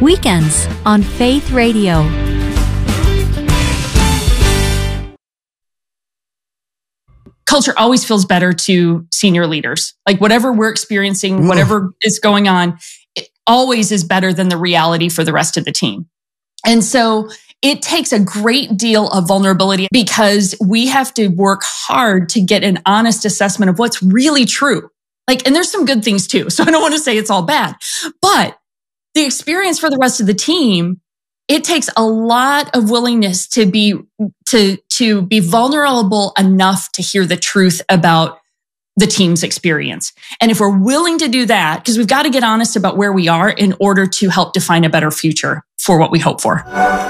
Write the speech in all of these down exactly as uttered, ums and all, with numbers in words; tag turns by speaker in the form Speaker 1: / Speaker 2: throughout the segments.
Speaker 1: Weekends on Faith Radio.
Speaker 2: Culture always feels better to senior leaders. Like whatever we're experiencing, whatever is going on, it always is better than the reality for the rest of the team. And so it takes a great deal of vulnerability because we have to work hard to get an honest assessment of what's really true. Like, and there's some good things too. So I don't want to say it's all bad, but the experience for the rest of the team, it takes a lot of willingness to be, to, to be vulnerable enough to hear the truth about the team's experience. And if we're willing to do that, because we've got to get honest about where we are in order to help define a better future for what we hope for.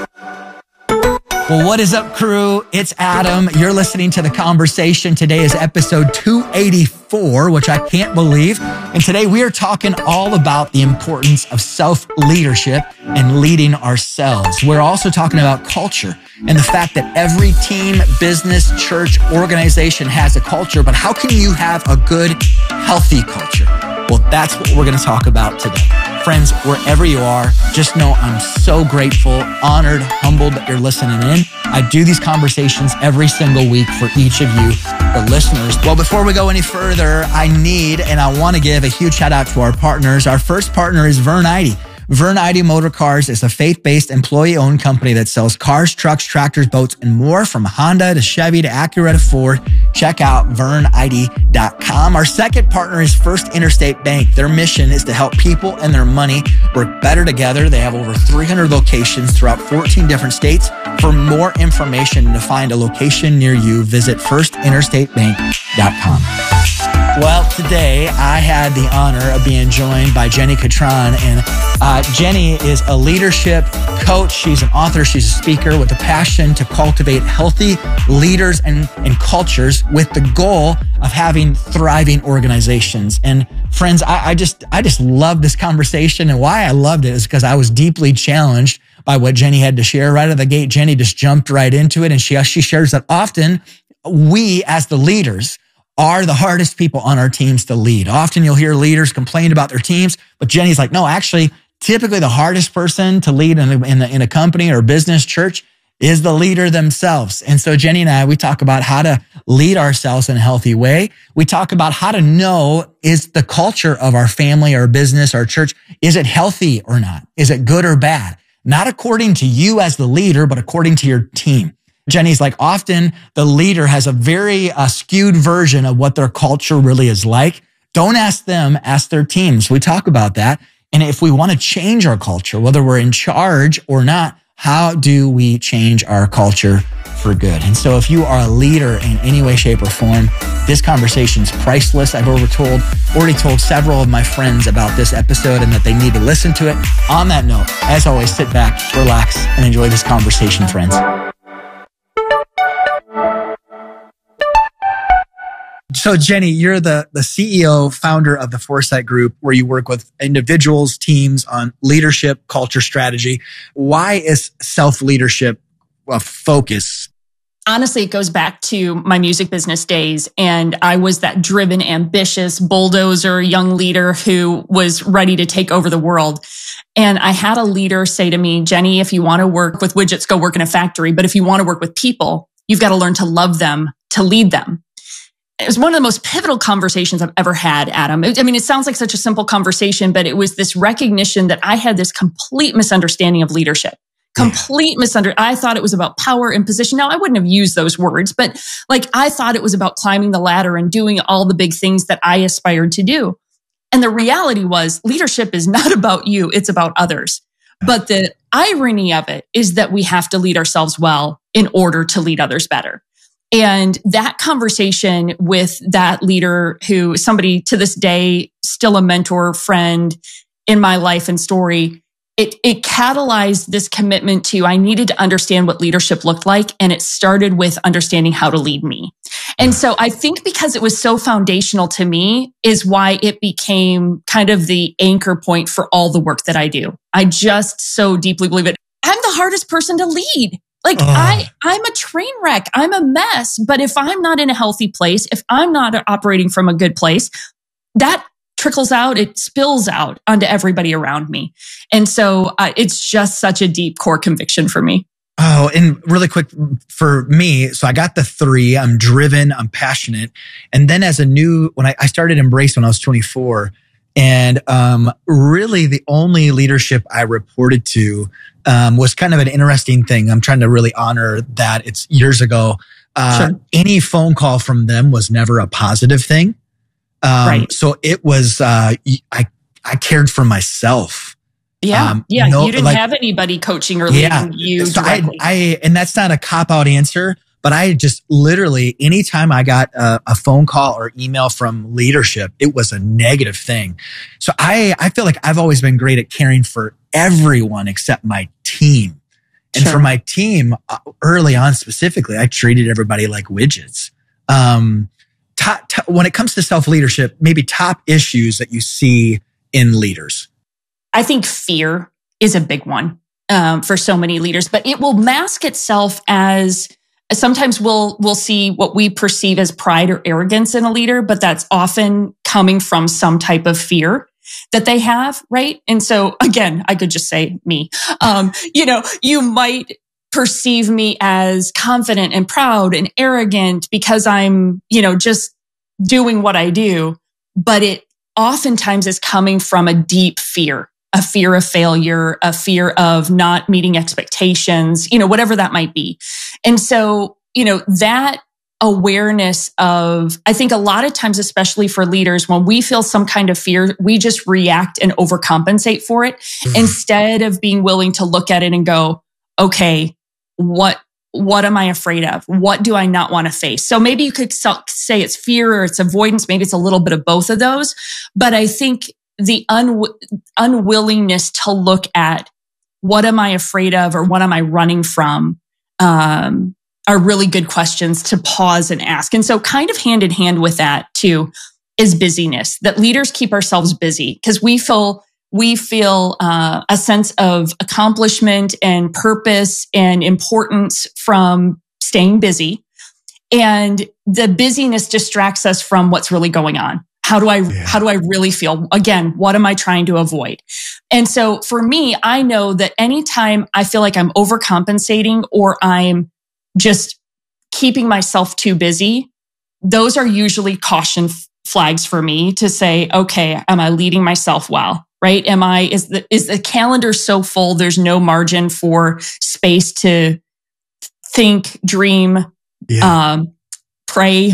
Speaker 3: Well, what is up, crew? It's Adam. You're listening to The Conversation. Today is episode two eighty-four, which I can't believe. And today we are talking all about the importance of self-leadership and leading ourselves. We're also talking about culture and the fact that every team, business, church, organization has a culture, but how can you have a good, healthy culture? Well, that's what we're going to talk about today. Friends, wherever you are, just know I'm so grateful, honored, humbled that you're listening in. I do these conversations every single week for each of you, the listeners. Well, before we go any further, I need and I want to give a huge shout out to our partners. Our first partner is Vern Eide. Vern Eide Motor Cars is a faith-based, employee-owned company that sells cars, trucks, tractors, boats, and more from Honda to Chevy to Acura to Ford. Check out vern eide dot com. Our second partner is First Interstate Bank. Their mission is to help people and their money work better together. They have over three hundred locations throughout fourteen different states. For more information and to find a location near you, visit first interstate bank dot com. Well, today I had the honor of being joined by Jenny Catron, and uh, Jenny is a leadership coach. She's an author. She's a speaker with a passion to cultivate healthy leaders and, and cultures with the goal of having thriving organizations. And friends, I, I just I just love this conversation, and why I loved it is because I was deeply challenged by what Jenny had to share right out of the gate. Jenny just jumped right into it, and she she shares that often we as the leaders are the hardest people on our teams to lead. Often you'll hear leaders complain about their teams, but Jenny's like, no, actually, typically the hardest person to lead in a, in a, in a company or business, church, is the leader themselves. And so Jenny and I, we talk about how to lead ourselves in a healthy way. We talk about how to know, is the culture of our family, our business, our church, is it healthy or not? Is it good or bad? Not according to you as the leader, but according to your team. Jenny's like, often the leader has a very uh, skewed version of what their culture really is like. Don't ask them, ask their teams. We talk about that. And if we want to change our culture, whether we're in charge or not, how do we change our culture for good? And so if you are a leader in any way, shape, or form, this conversation is priceless. I've overtold, already told several of my friends about this episode and that they need to listen to it. On that note, as always, sit back, relax, and enjoy this conversation, friends. So Jenny, you're the, the C E O, founder of the Foresight Group, where you work with individuals, teams on leadership, culture, strategy. Why is self-leadership a focus?
Speaker 2: Honestly, it goes back to my music business days. And I was that driven, ambitious bulldozer young leader who was ready to take over the world. And I had a leader say to me, Jenny, if you want to work with widgets, go work in a factory. But if you want to work with people, you've got to learn to love them, to lead them. It was one of the most pivotal conversations I've ever had, Adam. I mean, it sounds like such a simple conversation, but it was this recognition that I had this complete misunderstanding of leadership. Complete misunderstanding. I thought it was about power and position. Now, I wouldn't have used those words, but like I thought it was about climbing the ladder and doing all the big things that I aspired to do. And the reality was leadership is not about you. It's about others. But the irony of it is that we have to lead ourselves well in order to lead others better. And that conversation with that leader, who somebody to this day, still a mentor, friend in my life and story, it, it catalyzed this commitment to, I needed to understand what leadership looked like. And it started with understanding how to lead me. And so I think because it was so foundational to me is why it became kind of the anchor point for all the work that I do. I just so deeply believe it. I'm the hardest person to lead. Like uh. I, I'm a train wreck. I'm a mess. But if I'm not in a healthy place, if I'm not operating from a good place, that trickles out, it spills out onto everybody around me. And so uh, it's just such a deep core conviction for me.
Speaker 3: Oh, and really quick for me, so I got the three. I'm driven, I'm passionate. And then as a new, when I, I started Embrace when I was twenty-four, and um, really the only leadership I reported to um, was kind of an interesting thing. I'm trying to really honor that. It's years ago. Uh, sure. Any phone call from them was never a positive thing. Um, right. So it was, uh, I, I cared for myself.
Speaker 2: Yeah. Um, yeah. No, you didn't like, have anybody coaching or leading yeah. you
Speaker 3: so
Speaker 2: directly.
Speaker 3: I, I, and that's not a cop-out answer, but I just literally, anytime I got a, a phone call or email from leadership, it was a negative thing. So I, I feel like I've always been great at caring for everyone except my team. And sure. for my team, uh, early on specifically, I treated everybody like widgets. Um, top, top, when it comes to self-leadership, maybe top issues that you see in leaders.
Speaker 2: I think fear is a big one um, for so many leaders, but it will mask itself as sometimes we'll we'll see what we perceive as pride or arrogance in a leader, but that's often coming from some type of fear that they have, right? And so again, I could just say me. Um, you know, you might perceive me as confident and proud and arrogant because I'm, you know, just doing what I do, but it oftentimes is coming from a deep fear. A fear of failure, a fear of not meeting expectations, you know, whatever that might be. And so, you know, that awareness of, I think a lot of times, especially for leaders, when we feel some kind of fear, we just react and overcompensate for it mm-hmm. instead of being willing to look at it and go, okay, what, what am I afraid of? What do I not want to face? So maybe you could say it's fear or it's avoidance. Maybe it's a little bit of both of those. But I think the un- unwillingness to look at what am I afraid of or what am I running from um, are really good questions to pause and ask. And so kind of hand in hand with that too is busyness, that leaders keep ourselves busy because we feel we feel uh, a sense of accomplishment and purpose and importance from staying busy. And the busyness distracts us from what's really going on. How do I, yeah. how do I really feel? Again, what am I trying to avoid? And so for me, I know that anytime I feel like I'm overcompensating or I'm just keeping myself too busy, those are usually caution f- flags for me to say, okay, am I leading myself well? Right? Am I, is the, is the calendar so full? There's no margin for space to think, dream, yeah. um, pray,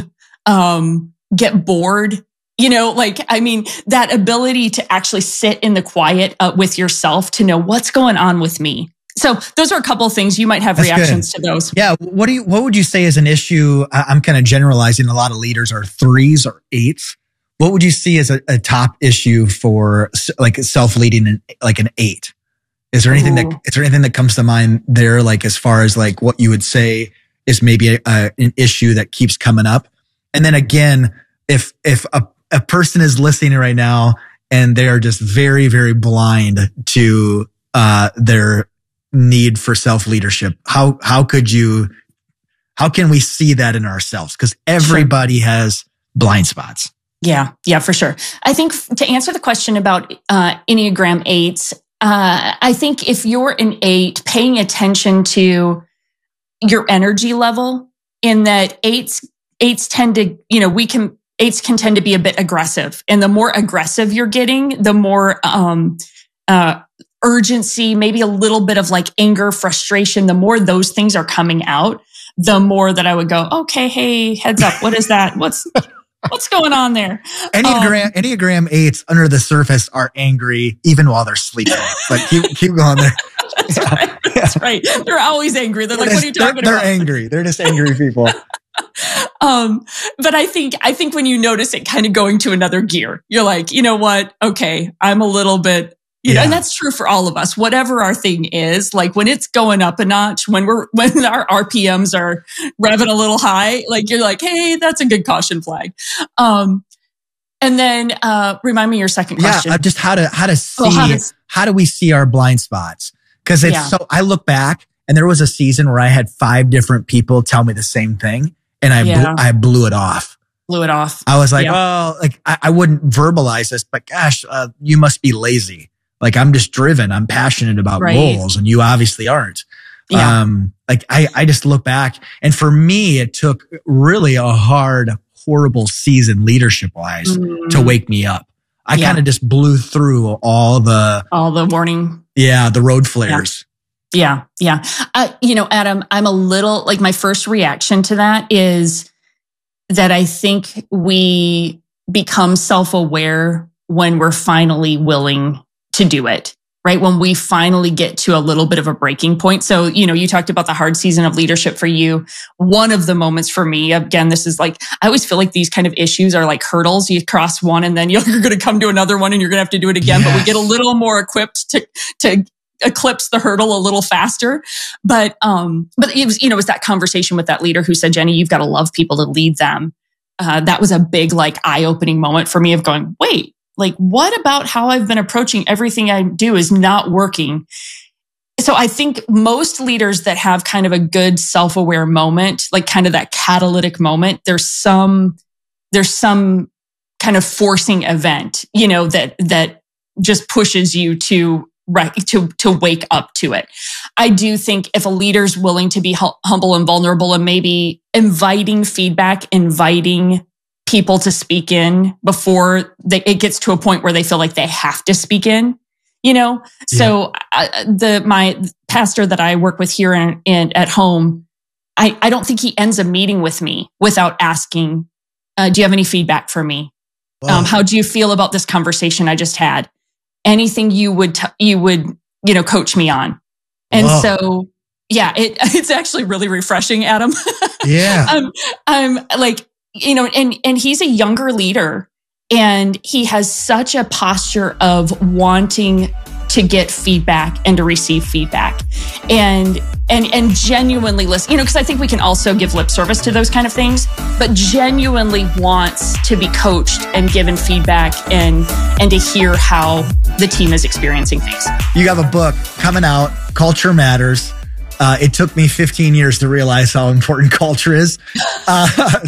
Speaker 2: um, get bored. You know, like, I mean, that ability to actually sit in the quiet uh, with yourself to know what's going on with me. So those are a couple of things. You might have That's reactions good. to those.
Speaker 3: Yeah. What do you, what would you say is an issue? I'm kind of generalizing. A lot of leaders are threes or eights. What would you see as a, a top issue for like self-leading, in, like an eight? Is there anything Ooh. that, is there anything that comes to mind there? Like as far as like what you would say is maybe a, a, an issue that keeps coming up. And then again, if, if a, a person is listening right now and they are just very, very blind to, uh, their need for self-leadership, how, how could you, how can we see that in ourselves? Because everybody sure. has blind spots.
Speaker 2: Yeah. Yeah, for sure. I think to answer the question about, uh, Enneagram eights, uh, I think if you're an eight, paying attention to your energy level in that eights, eights tend to, you know, we can, Eights can tend to be a bit aggressive. And the more aggressive you're getting, the more um, uh, urgency, maybe a little bit of like anger, frustration, the more those things are coming out, the more that I would go, okay, hey, heads up. What is that? What's what's going on there?
Speaker 3: Enneagram, um, Enneagram eights under the surface are angry even while they're sleeping. But keep, keep going there.
Speaker 2: That's right. That's right. They're always angry. They're, they're like, just, what are you talking
Speaker 3: they're,
Speaker 2: about?
Speaker 3: They're angry. They're just angry people.
Speaker 2: Um, but I think, I think when you notice it kind of going to another gear, you're like, you know what? Okay. I'm a little bit, you yeah. know, and that's true for all of us, whatever our thing is, like when it's going up a notch, when we're, when our R P Ms are revving a little high, like you're like, hey, that's a good caution flag. Um, and then, uh, remind me your second question.
Speaker 3: Yeah. Just how to, how to see, oh, how, to, how do we see our blind spots? Cause it's yeah. so, I look back and there was a season where I had five different people tell me the same thing. And I, yeah. blew, I blew it off.
Speaker 2: blew it off.
Speaker 3: I was like,
Speaker 2: Yeah.
Speaker 3: oh, like I, I wouldn't verbalize this, but gosh, uh, you must be lazy. Like I'm just driven. I'm passionate about
Speaker 2: Right.
Speaker 3: goals, and you obviously aren't.
Speaker 2: Yeah.
Speaker 3: Um, like I, I just look back, and for me, it took really a hard, horrible season leadership wise
Speaker 2: Mm.
Speaker 3: to wake me up. I
Speaker 2: Yeah.
Speaker 3: kind of just blew through all the,
Speaker 2: All the warning.
Speaker 3: yeah, the road flares.
Speaker 2: Yeah. Yeah. Uh, you know, Adam, I'm a little like my first reaction to that is that I think we become self-aware when we're finally willing to do it, right? When we finally get to a little bit of a breaking point. So, you know, you talked about the hard season of leadership for you. One of the moments for me, again, this is like, I always feel like these kind of issues are like hurdles. You cross one and then you're going to come to another one and you're going to have to do it again.
Speaker 3: Yes.
Speaker 2: But we get a little more equipped to, to eclipse the hurdle a little faster. But, um, but it was, you know, it was that conversation with that leader who said, Jenny, you've got to love people to lead them. Uh, that was a big, like, eye-opening moment for me of going, wait, like, what about how I've been approaching everything I do is not working? So I think most leaders that have kind of a good self-aware moment, like kind of that catalytic moment, there's some, there's some kind of forcing event, you know, that, that just pushes you to, right, to, to wake up to it. I do think if a leader's willing to be hum- humble and vulnerable and maybe inviting feedback, inviting people to speak in before they, it gets to a point where they feel like they have to speak in, you know? Yeah. So uh, the, my pastor that I work with here in, in at home, I, I don't think he ends a meeting with me without asking, uh, do you have any feedback for me? Wow. Um, how do you feel about this conversation I just had? Anything you would, t- you would, you know, coach me on. And wow. so, yeah, it, it's actually really refreshing, Adam.
Speaker 3: Yeah.
Speaker 2: um, I'm like, you know, and, and he's a younger leader and he has such a posture of wanting to get feedback and to receive feedback and, and, and genuinely listen, you know, because I think we can also give lip service to those kind of things, but genuinely wants to be coached and given feedback and, and to hear how the team is experiencing things.
Speaker 3: You have a book coming out, Culture Matters. Uh, it took me fifteen years to realize how important culture is. Uh,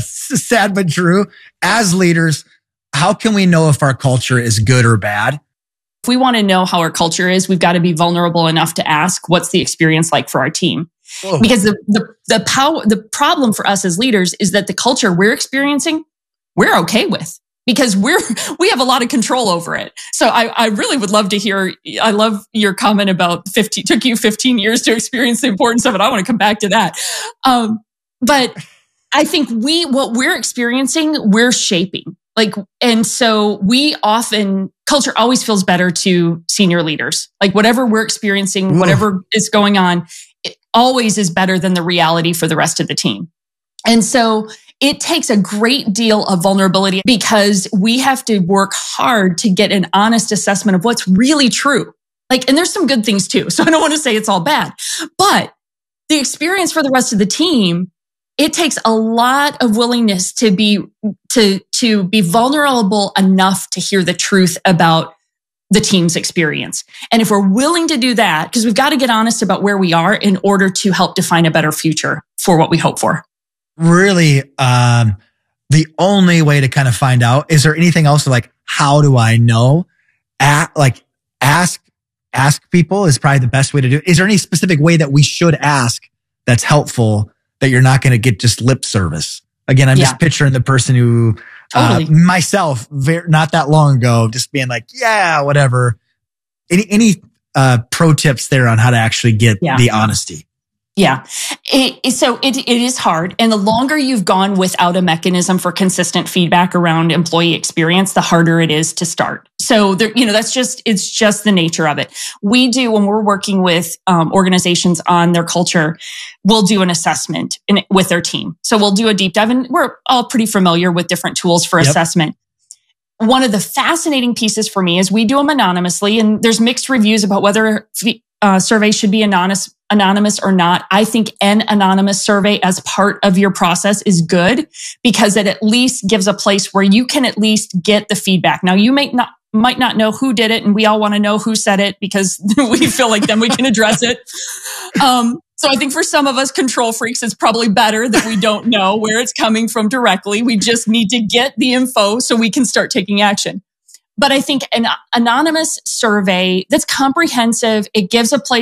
Speaker 3: sad but true. As leaders, how can we know if our culture is good or bad?
Speaker 2: If we want to know how our culture is, we've got to be vulnerable enough to ask, what's the experience like for our team? Whoa. Because the, the, the power, the problem for us as leaders is that the culture we're experiencing, we're okay with. Because we're, we have a lot of control over it. So I, I really would love to hear, I love your comment about fifteen, took you fifteen years to experience the importance of it. I want to come back to that. Um, but I think we, what we're experiencing, we're shaping. Like, and so we often, culture always feels better to senior leaders. Like whatever we're experiencing, Ooh. whatever is going on, it always is better than the reality for the rest of the team. And so it takes a great deal of vulnerability because we have to work hard to get an honest assessment of what's really true. Like, and there's some good things too. So I don't want to say it's all bad, but the experience for the rest of the team, it takes a lot of willingness to be, to, to be vulnerable enough to hear the truth about the team's experience. And if we're willing to do that, because we've got to get honest about where we are in order to help define a better future for what we hope for.
Speaker 3: Really, um, the only way to kind of find out, is there anything else like, how do I know? At, like ask, ask people is probably the best way to do it. Is there any specific way that we should ask that's helpful that you're not going to get just lip service? Again, I'm yeah. just picturing the person who, totally. uh, myself, very, not that long ago, just being like, yeah, whatever. Any, any, uh, pro tips there on how to actually get yeah. the honesty?
Speaker 2: Yeah. It, so it, it is hard. And the longer you've gone without a mechanism for consistent feedback around employee experience, the harder it is to start. So there, you know, that's just, it's just the nature of it. We do, when we're working with um, organizations on their culture, we'll do an assessment in, with their team. So we'll do a deep dive, and we're all pretty familiar with different tools for yep. assessment. One of the fascinating pieces for me is we do them anonymously, and there's mixed reviews about whether uh, surveys should be anonymous, anonymous or not. I think an anonymous survey as part of your process is good because it at least gives a place where you can at least get the feedback. Now, you may not, might not know who did it, and we all want to know who said it because we feel like then we can address it. Um, So I think for some of us control freaks, it's probably better that we don't know where it's coming from directly. We just need to get the info so we can start taking action. But I think an anonymous survey that's comprehensive, it gives a place